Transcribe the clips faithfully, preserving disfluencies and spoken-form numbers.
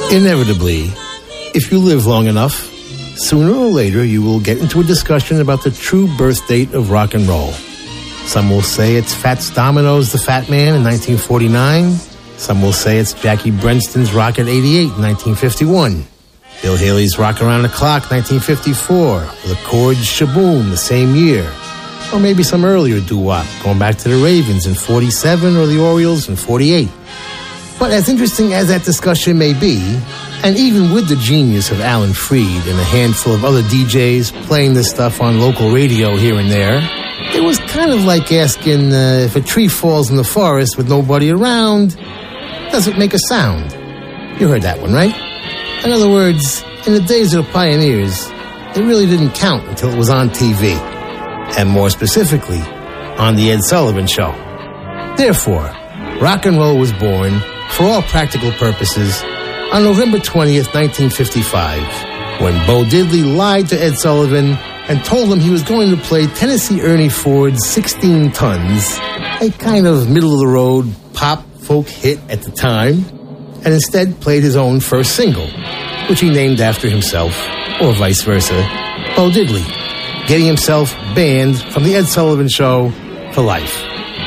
Inevitably, if you live long enough, sooner or later you will get into a discussion about the true birth date of rock and roll. Some will say it's Fats Domino's The Fat Man in nineteen forty-nine. Some will say it's Jackie Brenston's Rocket eighty-eight in nineteen fifty-one. Bill Haley's Rock Around the Clock nineteen fifty-four, or the Chords' Shaboom the same year. Or maybe some earlier doo-wop, going back to the Ravens in forty-seven or the Orioles in forty-eight. But as interesting as that discussion may be, and even with the genius of Alan Freed and a handful of other D Js playing this stuff on local radio here and there, it was kind of like asking uh, if a tree falls in the forest with nobody around, does it make a sound? You heard that one, right? In other words, in the days of the pioneers, it really didn't count until it was on T V. And more specifically, on The Ed Sullivan Show. Therefore, rock and roll was born, for all practical purposes, on November twentieth, nineteen fifty-five, when Bo Diddley lied to Ed Sullivan and told him he was going to play Tennessee Ernie Ford's sixteen tons, a kind of middle-of-the-road pop folk hit at the time, and instead played his own first single, which he named after himself, or vice versa, Bo Diddley, getting himself banned from The Ed Sullivan Show for life.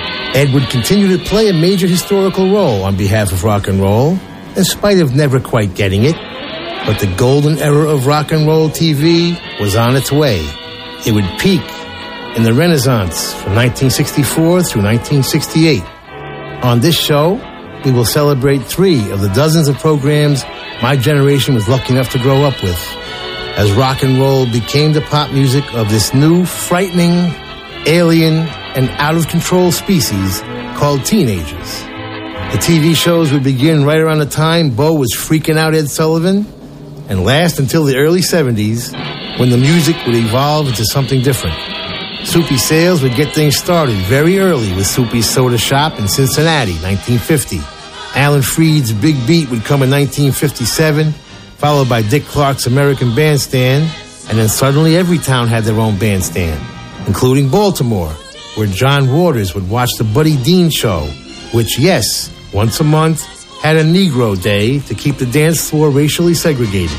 Ed would continue to play a major historical role on behalf of rock and roll, in spite of never quite getting it. But the golden era of rock and roll T V was on its way. It would peak in the Renaissance from nineteen sixty-four through nineteen sixty-eight. On this show, we will celebrate three of the dozens of programs my generation was lucky enough to grow up with, as rock and roll became the pop music of this new, frightening, alien, and out-of-control species called teenagers. The T V shows would begin right around the time Bo was freaking out Ed Sullivan, and last until the early seventies, when the music would evolve into something different. Soupy Sales would get things started very early with Soupy's Soda Shop in Cincinnati, nineteen fifty. Alan Freed's Big Beat would come in nineteen fifty-seven, followed by Dick Clark's American Bandstand, and then suddenly every town had their own bandstand, including Baltimore, where John Waters would watch the Buddy Dean Show, which, yes, once a month, had a Negro Day to keep the dance floor racially segregated.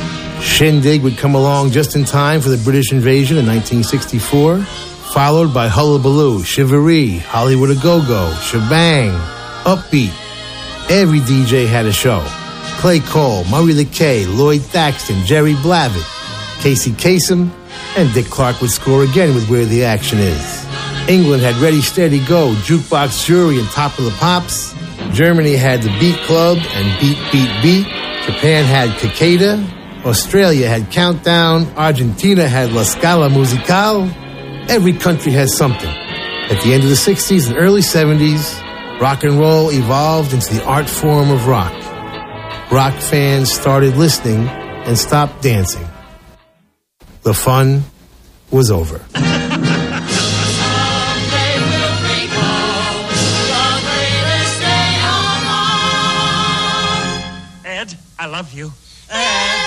Shindig would come along just in time for the British invasion in nineteen sixty-four, followed by Hullabaloo, Shivaree, Hollywood A Go-Go, Shebang, Upbeat. Every D J had a show. Clay Cole, Murray the K, Lloyd Thaxton, Jerry Blavitt, Casey Kasem, and Dick Clark would score again with Where the Action Is. England had Ready, Steady, Go, Jukebox Jury, and Top of the Pops. Germany had the Beat Club and Beat, Beat, Beat. Japan had Cicada. Australia had Countdown. Argentina had La Scala Musical. Every country has something. At the end of the sixties and early seventies, rock and roll evolved into the art form of rock. Rock fans started listening and stopped dancing. The fun was over. Ed, I love you.